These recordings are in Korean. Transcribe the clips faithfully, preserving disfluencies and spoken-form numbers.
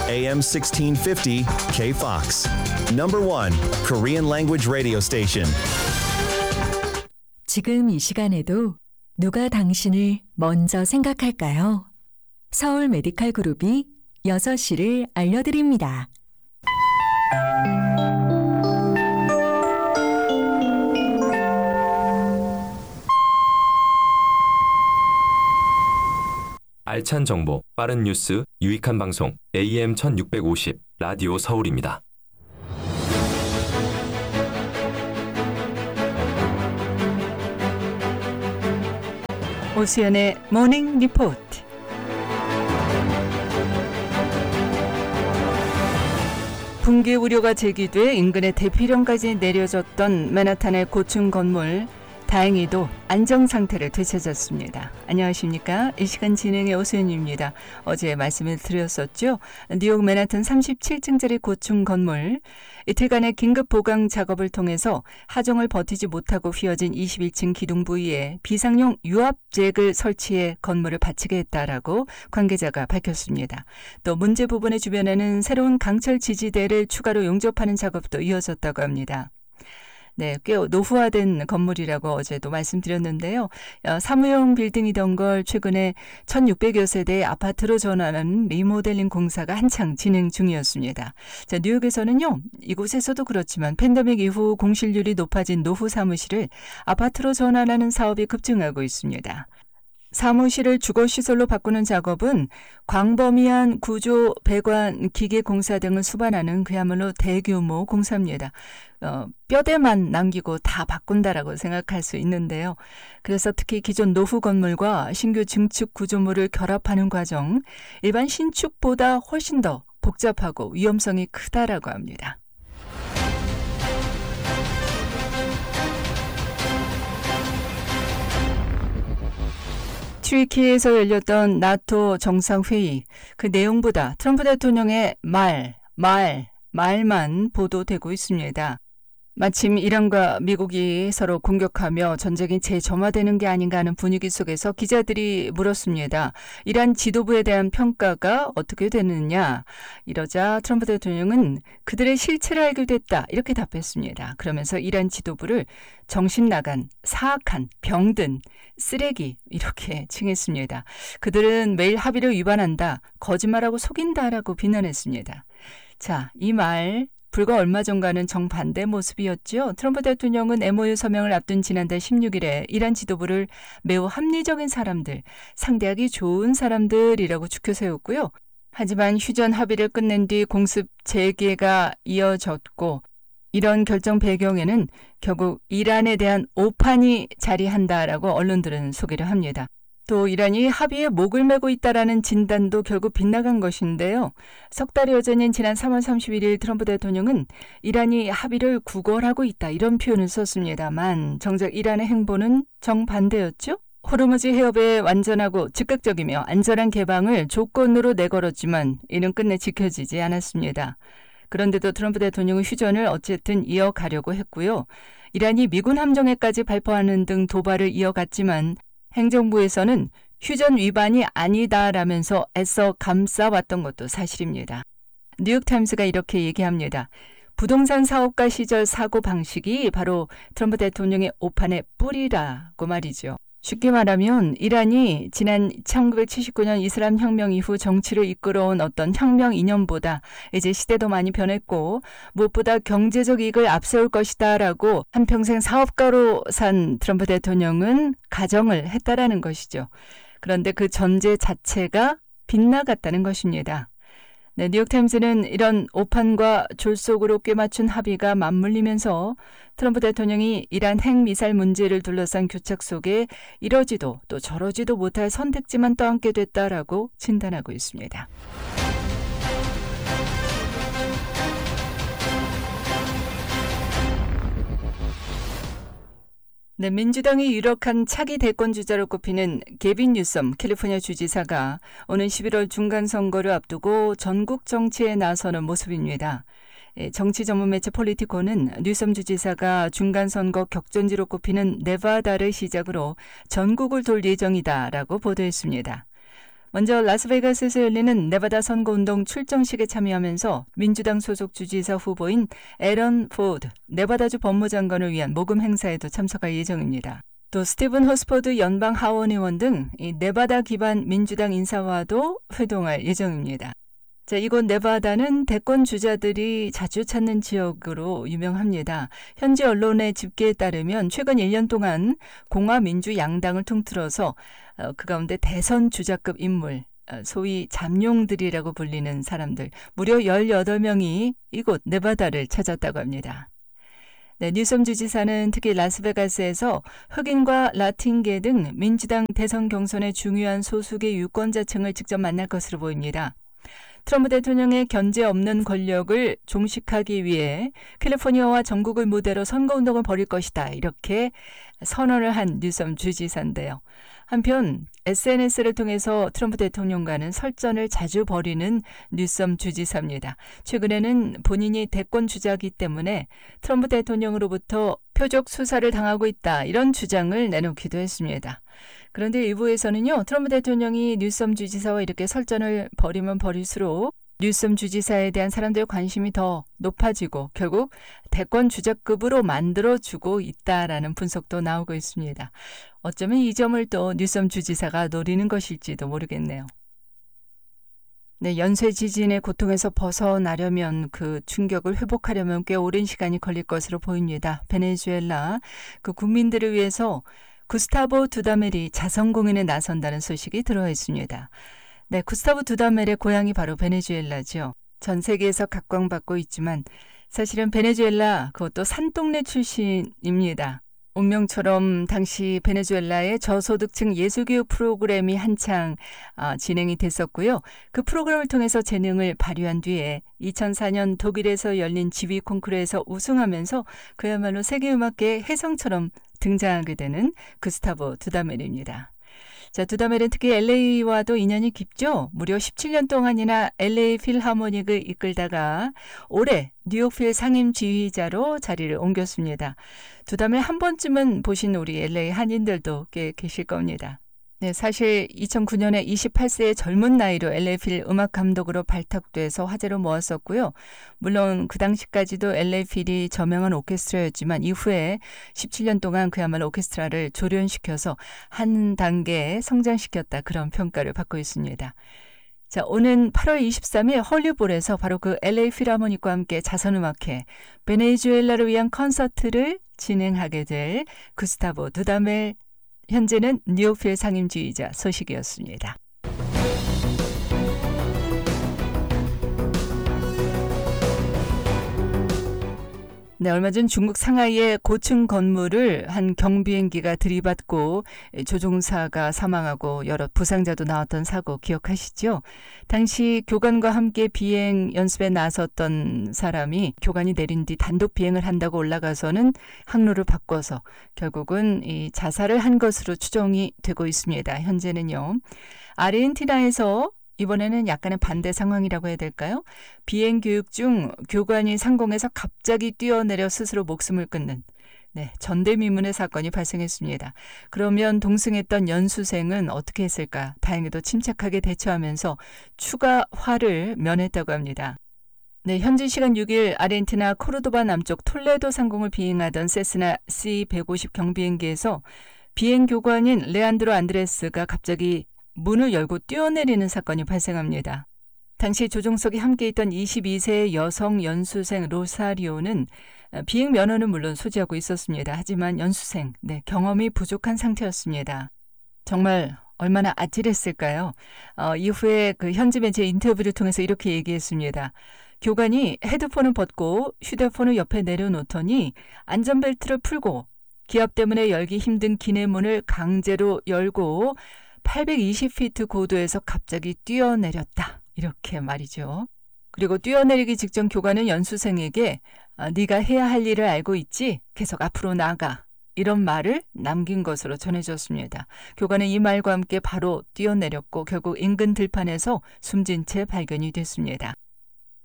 에이엠 십육백오십 K-Fox. Number one Korean language radio station. 지금 이 시간에도 누가 당신을 먼저 생각할까요? 서울 메디칼 그룹이 여섯 시를 알려드립니다. 알찬 정보, 빠른 뉴스, 유익한 방송 에이엠 천육백오십 라디오 서울입니다. 오수연의 모닝 리포트. 붕괴 우려가 제기돼 인근에 대피령까지 내려졌던 맨하탄의 고층 건물, 다행히도 안정 상태를 되찾았습니다. 안녕하십니까? 이 시간 진행의 오수연입니다. 어제 말씀을 드렸었죠. 뉴욕 맨하탄 삼십칠 층짜리 고층 건물, 이틀간의 긴급 보강 작업을 통해서 하정을 버티지 못하고 휘어진 이십일 층 기둥 부위에 비상용 유압잭을 설치해 건물을 받치게 했다라고 관계자가 밝혔습니다. 또 문제 부분의 주변에는 새로운 강철 지지대를 추가로 용접하는 작업도 이어졌다고 합니다. 네, 꽤 노후화된 건물이라고 어제도 말씀드렸는데요. 사무용 빌딩이던 걸 최근에 천육백여 세대의 아파트로 전환하는 리모델링 공사가 한창 진행 중이었습니다. 자, 뉴욕에서는요, 이곳에서도 그렇지만 팬데믹 이후 공실률이 높아진 노후 사무실을 아파트로 전환하는 사업이 급증하고 있습니다. 사무실을 주거시설로 바꾸는 작업은 광범위한 구조, 배관, 기계 공사 등을 수반하는 그야말로 대규모 공사입니다. 어, 뼈대만 남기고 다 바꾼다라고 생각할 수 있는데요. 그래서 특히 기존 노후 건물과 신규 증축 구조물을 결합하는 과정, 일반 신축보다 훨씬 더 복잡하고 위험성이 크다라고 합니다. 튀르키예에서 열렸던 나토 정상회의, 그 내용보다 트럼프 대통령의 말, 말, 말만 보도되고 있습니다. 마침 이란과 미국이 서로 공격하며 전쟁이 재점화되는 게 아닌가 하는 분위기 속에서 기자들이 물었습니다. 이란 지도부에 대한 평가가 어떻게 되느냐? 이러자 트럼프 대통령은 그들의 실체를 알게 됐다, 이렇게 답했습니다. 그러면서 이란 지도부를 정신 나간, 사악한, 병든, 쓰레기, 이렇게 칭했습니다. 그들은 매일 합의를 위반한다, 거짓말하고 속인다라고 비난했습니다. 자, 이 말 불과 얼마 전과는 정반대 모습이었죠. 트럼프 대통령은 엠오유 서명을 앞둔 지난달 십육 일에 이란 지도부를 매우 합리적인 사람들, 상대하기 좋은 사람들이라고 추켜 세웠고요. 하지만 휴전 합의를 끝낸 뒤 공습 재개가 이어졌고, 이런 결정 배경에는 결국 이란에 대한 오판이 자리한다라고 언론들은 소개를 합니다. 또 이란이 합의에 목을 매고 있다라는 진단도 결국 빗나간 것인데요. 석 달여 전인 지난 삼월 삼십일일 트럼프 대통령은 이란이 합의를 구걸하고 있다, 이런 표현을 썼습니다만 정작 이란의 행보는 정반대였죠. 호르무즈 해협의 완전하고 즉각적이며 안전한 개방을 조건으로 내걸었지만 이는 끝내 지켜지지 않았습니다. 그런데도 트럼프 대통령은 휴전을 어쨌든 이어가려고 했고요. 이란이 미군 함정에까지 발포하는 등 도발을 이어갔지만 행정부에서는 휴전 위반이 아니다라면서 애써 감싸왔던 것도 사실입니다. 뉴욕타임스가 이렇게 얘기합니다. 부동산 사업가 시절 사고 방식이 바로 트럼프 대통령의 오판의 뿌리라고 말이죠. 쉽게 말하면 이란이 지난 천구백칠십구 년 이슬람 혁명 이후 정치를 이끌어온 어떤 혁명 이념보다 이제 시대도 많이 변했고 무엇보다 경제적 이익을 앞세울 것이다라고 한평생 사업가로 산 트럼프 대통령은 가정을 했다라는 것이죠. 그런데 그 전제 자체가 빗나갔다는 것입니다. 네, 뉴욕타임스는 이런 오판과 졸속으로 꿰맞춘 합의가 맞물리면서 트럼프 대통령이 이란 핵미사일 문제를 둘러싼 교착 속에 이러지도 또 저러지도 못할 선택지만 떠안게 됐다라고 진단하고 있습니다. 네, 민주당이 유력한 차기 대권 주자로 꼽히는 게빈 뉴섬 캘리포니아 주지사가 오는 십일월 중간선거를 앞두고 전국 정치에 나서는 모습입니다. 정치 전문 매체 폴리티코는 뉴섬 주지사가 중간선거 격전지로 꼽히는 네바다를 시작으로 전국을 돌 예정이다라고 보도했습니다. 먼저 라스베가스에서 열리는 네바다 선거운동 출정식에 참여하면서 민주당 소속 주지사 후보인 에런 포드, 네바다주 법무장관을 위한 모금 행사에도 참석할 예정입니다. 또 스티븐 허스포드 연방 하원 의원 등 이 네바다 기반 민주당 인사와도 회동할 예정입니다. 자, 이곳 네바다는 대권 주자들이 자주 찾는 지역으로 유명합니다. 현지 언론의 집계에 따르면 최근 일 년 동안 공화민주 양당을 통틀어서 어, 그 가운데 대선 주자급 인물, 어, 소위 잠룡들이라고 불리는 사람들 무려 열여덟 명이 이곳 네바다를 찾았다고 합니다. 네, 뉴섬 주지사는 특히 라스베가스에서 흑인과 라틴계 등 민주당 대선 경선의 중요한 소수계 유권자층을 직접 만날 것으로 보입니다. 트럼프 대통령의 견제 없는 권력을 종식하기 위해 캘리포니아와 전국을 무대로 선거운동을 벌일 것이다. 이렇게 선언을 한 뉴섬 주지사인데요. 한편 에스엔에스를 통해서 트럼프 대통령과는 설전을 자주 벌이는 뉴섬 주지사입니다. 최근에는 본인이 대권 주자이기 때문에 트럼프 대통령으로부터 표적 수사를 당하고 있다. 이런 주장을 내놓기도 했습니다. 그런데 일부에서는요, 트럼프 대통령이 뉴섬 주지사와 이렇게 설전을 벌이면 벌일수록 뉴섬 주지사에 대한 사람들의 관심이 더 높아지고 결국 대권 주자급으로 만들어주고 있다라는 분석도 나오고 있습니다. 어쩌면 이 점을 또 뉴섬 주지사가 노리는 것일지도 모르겠네요. 네, 연쇄 지진의 고통에서 벗어나려면 그 충격을 회복하려면 꽤 오랜 시간이 걸릴 것으로 보입니다. 베네수엘라 그 국민들을 위해서 구스타보 두다멜이 자선 공연에 나선다는 소식이 들어와 있습니다. 네, 구스타보 두다멜의 고향이 바로 베네수엘라죠. 전 세계에서 각광받고 있지만 사실은 베네수엘라 그것도 산동네 출신입니다. 운명처럼 당시 베네수엘라의 저소득층 예술교육 프로그램이 한창 어, 진행이 됐었고요. 그 프로그램을 통해서 재능을 발휘한 뒤에 이천사 년 독일에서 열린 지휘 콩쿠르에서 우승하면서 그야말로 세계음악계의 혜성처럼 등장하게 되는 구스타보 두다멜입니다. 자, 두다멜은 특히 엘에이와도 인연이 깊죠. 무려 십칠 년 동안이나 엘에이 필하모닉을 이끌다가 올해 뉴욕 필 상임 지휘자로 자리를 옮겼습니다. 두다멜 한 번쯤은 보신 우리 엘에이 한인들도 꽤 계실 겁니다. 네, 사실 이천구 년에 이십팔 세의 젊은 나이로 엘에이 필 음악 감독으로 발탁돼서 화제를 모았었고요. 물론 그 당시까지도 엘에이 필이 저명한 오케스트라였지만 이후에 십칠 년 동안 그야말로 오케스트라를 조련시켜서 한 단계 성장시켰다, 그런 평가를 받고 있습니다. 자, 오는 팔월 이십삼일 헐리볼에서 바로 그 엘에이 필하모닉과 함께 자선음악회 베네수엘라를 위한 콘서트를 진행하게 될 구스타보 두다멜, 현재는 뉴욕 필 상임지휘자 소식이었습니다. 네, 얼마 전 중국 상하이의 고층 건물을 한 경비행기가 들이받고 조종사가 사망하고 여러 부상자도 나왔던 사고 기억하시죠? 당시 교관과 함께 비행 연습에 나섰던 사람이 교관이 내린 뒤 단독 비행을 한다고 올라가서는 항로를 바꿔서 결국은 이 자살을 한 것으로 추정이 되고 있습니다. 현재는요. 아르헨티나에서 이번에는 약간의 반대 상황이라고 해야 될까요? 비행 교육 중 교관이 상공에서 갑자기 뛰어내려 스스로 목숨을 끊는 네, 전대미문의 사건이 발생했습니다. 그러면 동승했던 연수생은 어떻게 했을까? 다행히도 침착하게 대처하면서 추가 화를 면했다고 합니다. 네, 현지 시간 육 일 아르헨티나 코르도바 남쪽 톨레도 상공을 비행하던 세스나 씨 백오십 경비행기에서 비행 교관인 레안드로 안드레스가 갑자기 문을 열고 뛰어내리는 사건이 발생합니다. 당시 조종석에 함께 있던 이십이 세의 여성 연수생 로사리오는 비행 면허는 물론 소지하고 있었습니다. 하지만 연수생, 네, 경험이 부족한 상태였습니다. 정말 얼마나 아찔했을까요? 어, 이후에 그 현지 매체 인터뷰를 통해서 이렇게 얘기했습니다. 교관이 헤드폰을 벗고 휴대폰을 옆에 내려놓더니 안전벨트를 풀고 기압 때문에 열기 힘든 기내문을 강제로 열고 팔백이십 피트 고도에서 갑자기 뛰어내렸다. 이렇게 말이죠. 그리고 뛰어내리기 직전 교관은 연수생에게 아, 네가 해야 할 일을 알고 있지? 계속 앞으로 나가. 이런 말을 남긴 것으로 전해졌습니다. 교관은 이 말과 함께 바로 뛰어내렸고 결국 인근 들판에서 숨진 채 발견이 됐습니다.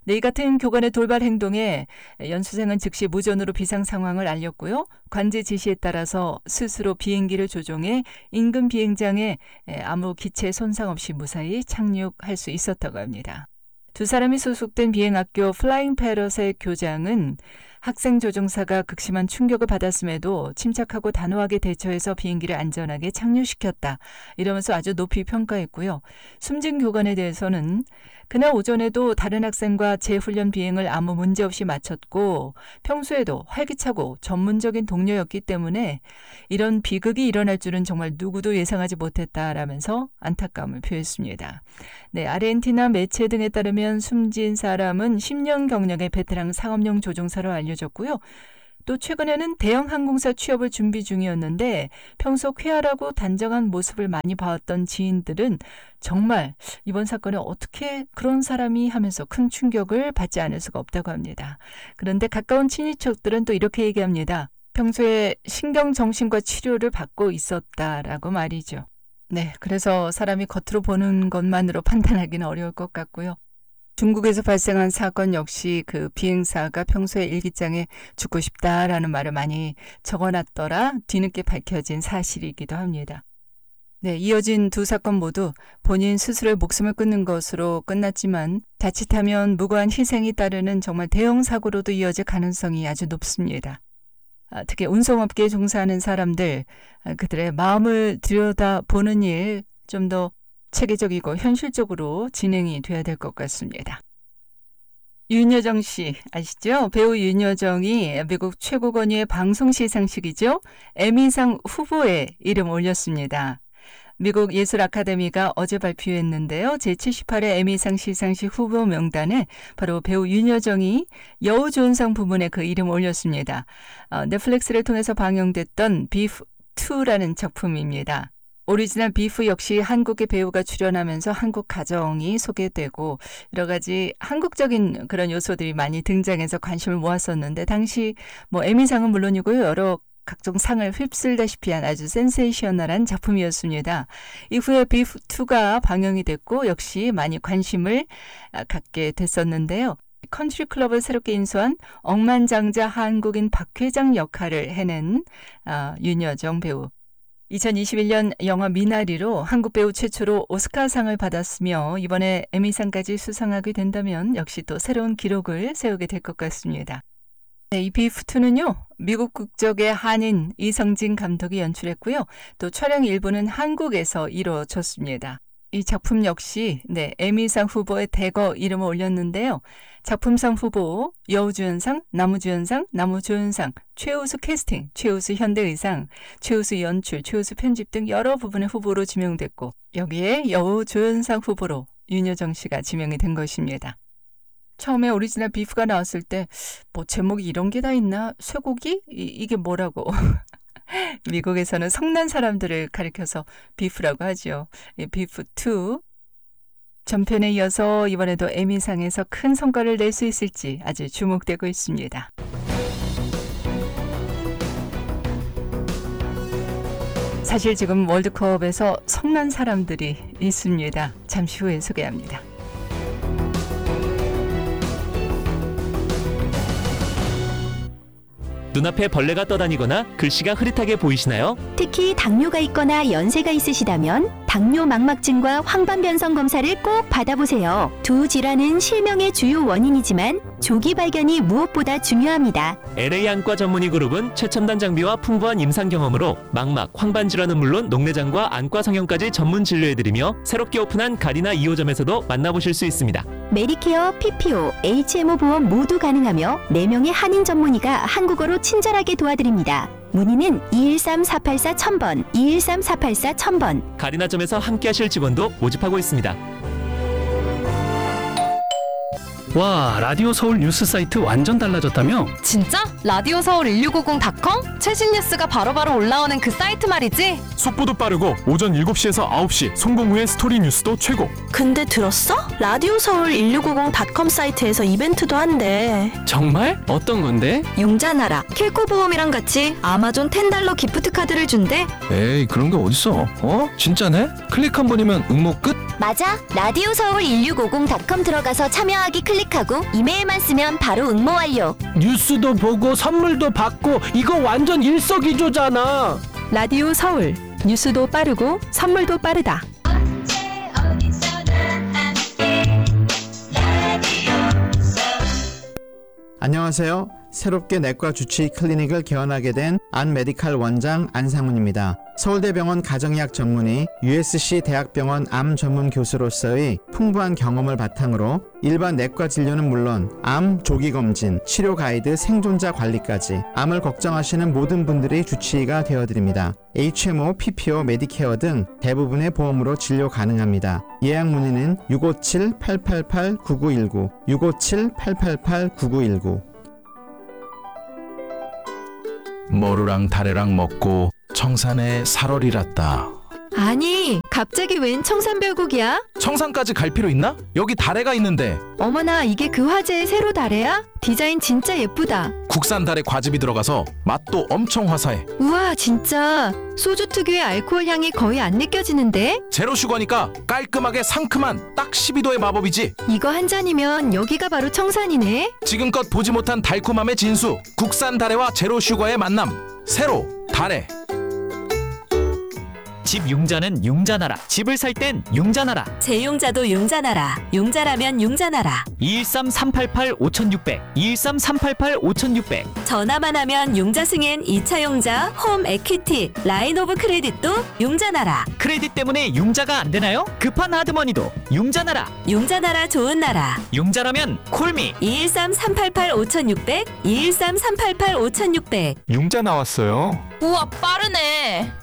네, 이 같은 교관의 돌발 행동에 연수생은 즉시 무전으로 비상 상황을 알렸고요. 관제 지시에 따라서 스스로 비행기를 조종해 인근 비행장에 아무 기체 손상 없이 무사히 착륙할 수 있었다고 합니다. 두 사람이 소속된 비행학교 플라잉 패럿의 교장은 학생 조종사가 극심한 충격을 받았음에도 침착하고 단호하게 대처해서 비행기를 안전하게 착륙시켰다. 이러면서 아주 높이 평가했고요. 숨진 교관에 대해서는 그날 오전에도 다른 학생과 재훈련 비행을 아무 문제 없이 마쳤고 평소에도 활기차고 전문적인 동료였기 때문에 이런 비극이 일어날 줄은 정말 누구도 예상하지 못했다라면서 안타까움을 표했습니다. 네, 아르헨티나 매체 등에 따르면 숨진 사람은 십 년 경력의 베테랑 상업용 조종사로 알려졌고요. 또 최근에는 대형 항공사 취업을 준비 중이었는데 평소 쾌활하고 단정한 모습을 많이 봐왔던 지인들은 정말 이번 사건에 어떻게 그런 사람이 하면서 큰 충격을 받지 않을 수가 없다고 합니다. 그런데 가까운 친인척들은 또 이렇게 얘기합니다. 평소에 신경정신과 치료를 받고 있었다라고 말이죠. 네, 그래서 사람이 겉으로 보는 것만으로 판단하기는 어려울 것 같고요. 중국에서 발생한 사건 역시 그 비행사가 평소에 일기장에 죽고 싶다라는 말을 많이 적어놨더라 뒤늦게 밝혀진 사실이기도 합니다. 네, 이어진 두 사건 모두 본인 스스로의 목숨을 끊는 것으로 끝났지만 자칫하면 무고한 희생이 따르는 정말 대형 사고로도 이어질 가능성이 아주 높습니다. 아, 특히 운송업계에 종사하는 사람들, 아, 그들의 마음을 들여다보는 일 좀 더 체계적이고 현실적으로 진행이 돼야 될 것 같습니다. 윤여정 씨 아시죠? 배우 윤여정이 미국 최고 권위의 방송 시상식이죠. 에미상 후보에 이름 올렸습니다. 미국 예술 아카데미가 어제 발표했는데요. 제칠십팔 회 에미상 시상식 후보 명단에 바로 배우 윤여정이 여우조연상 부문에 그 이름 올렸습니다. 어, 넷플릭스를 통해서 방영됐던 비프 투라는 작품입니다. 오리지널 비프 역시 한국의 배우가 출연하면서 한국 가정이 소개되고 여러 가지 한국적인 그런 요소들이 많이 등장해서 관심을 모았었는데 당시 뭐 에미상은 물론이고요. 여러 각종 상을 휩쓸다시피 한 아주 센세이셔널한 작품이었습니다. 이후에 비프 투가 방영이 됐고 역시 많이 관심을 갖게 됐었는데요. 컨트리 클럽을 새롭게 인수한 억만장자 한국인 박 회장 역할을 해낸 아, 윤여정 배우. 이천이십일 년 영화 미나리로 한국 배우 최초로 오스카상을 받았으며 이번에 에미상까지 수상하게 된다면 역시 또 새로운 기록을 세우게 될 것 같습니다. 네, 이 비프 투는요. 미국 국적의 한인 이성진 감독이 연출했고요. 또 촬영 일부는 한국에서 이루어졌습니다. 이 작품 역시 네, 에미상 후보에 대거 이름을 올렸는데요. 작품상 후보, 여우주연상, 남우주연상, 남우조연상, 최우수 캐스팅, 최우수 현대의상, 최우수 연출, 최우수 편집 등 여러 부분의 후보로 지명됐고 여기에 여우조연상 후보로 윤여정 씨가 지명이 된 것입니다. 처음에 오리지널 비프가 나왔을 때 뭐 제목이 이런 게 다 있나? 쇠고기? 이, 이게 뭐라고? 미국에서는 성난 사람들을 가리켜서 비프라고 하죠. 비프 투. 전편에 이어서 이번에도 에미상에서 큰 성과를 낼 수 있을지 아주 주목되고 있습니다. 사실 지금 월드컵에서 성난 사람들이 있습니다. 잠시 후에 소개합니다. 눈앞에 벌레가 떠다니거나 글씨가 흐릿하게 보이시나요? 특히 당뇨가 있거나 연세가 있으시다면 당뇨 망막증과 황반변성 검사를 꼭 받아보세요. 두 질환은 실명의 주요 원인이지만 조기 발견이 무엇보다 중요합니다. 엘에이 안과 전문의 그룹은 최첨단 장비와 풍부한 임상 경험으로 망막, 황반 질환은 물론 녹내장과 안과 성형까지 전문 진료해드리며 새롭게 오픈한 가리나 이 호점에서도 만나보실 수 있습니다. 메디케어, 피피오, 에이치엠오 보험 모두 가능하며 네 명의 한인 전문의가 한국어로 친절하게 도와드립니다. 문의는 이일삼 사팔사 천 번, 이일삼 사팔사 천 번. 가리나점에서 함께하실 직원도 모집하고 있습니다. 와, 라디오 서울 뉴스 사이트 완전 달라졌다며? 진짜? 라디오 서울 일육오공 닷컴? 최신 뉴스가 바로바로 올라오는 그 사이트 말이지? 속보도 빠르고 오전 일곱 시에서 아홉 시 송봉 후의 스토리 뉴스도 최고. 근데 들었어? 라디오 서울 일육오공 닷컴 사이트에서 이벤트도 한대. 정말? 어떤 건데? 용자나라, 킬코 보험이랑 같이 아마존 텐 달러 기프트 카드를 준대. 에이, 그런 게 어딨어? 어? 진짜네? 클릭 한 번이면 응모 끝? 맞아. 라디오 서울 일육오공 닷컴 들어가서 참여하기 클릭하고 이메일만 쓰면 바로 응모 완료. 뉴스도 보고 선물도 받고 이거 완전 일석이조잖아. 라디오 서울. 뉴스도 빠르고 선물도 빠르다. 안녕하세요. 새롭게 내과 주치의 클리닉을 개원하게 된 안메디칼 원장 안상훈입니다. 서울대병원 가정의학 전문의, 유에스씨 대학병원 암 전문 교수로서의 풍부한 경험을 바탕으로 일반 내과 진료는 물론 암 조기검진, 치료 가이드, 생존자 관리까지 암을 걱정하시는 모든 분들의 주치의가 되어드립니다. 에이치엠오, 피피오, 메디케어 등 대부분의 보험으로 진료 가능합니다. 예약 문의는 육오칠 팔팔팔 구구일구, 육오칠 팔팔팔 구구일구. 모루랑 다래랑 먹고 청산에 살얼이랐다. 아니, 갑자기 웬 청산별곡이야? 청산까지 갈 필요 있나? 여기 다래가 있는데. 어머나, 이게 그 화제의 세로 다래야? 디자인 진짜 예쁘다. 국산 다래 과즙이 들어가서 맛도 엄청 화사해. 우와, 진짜 소주 특유의 알코올 향이 거의 안 느껴지는데? 제로 슈거니까 깔끔하게 상큼한 딱 십이 도의 마법이지. 이거 한 잔이면 여기가 바로 청산이네. 지금껏 보지 못한 달콤함의 진수, 국산 다래와 제로 슈거의 만남. 세로 다래. 집 융자는 융자나라. 집을 살 땐 융자나라. 재융자도 융자나라. 융자라면 융자나라. 이일삼 삼팔팔 오육공공, 이일삼 삼팔팔 오육공공. 전화만 하면 융자 승인 이 차 융자, 홈 에퀴티, 라인 오브 크레딧도 융자나라. 크레딧 때문에 융자가 안 되나요? 급한 하드머니도 융자나라. 융자나라 좋은 나라. 융자라면 콜미. 이일삼 삼팔팔 오육공공, 이일삼 삼팔팔 오육공공. 융자 나왔어요. 우와, 빠르네.